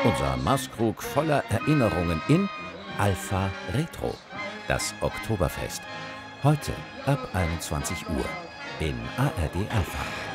Unser Maßkrug voller Erinnerungen in Alpha Retro, das Oktoberfest. Heute ab 21 Uhr in ARD Alpha.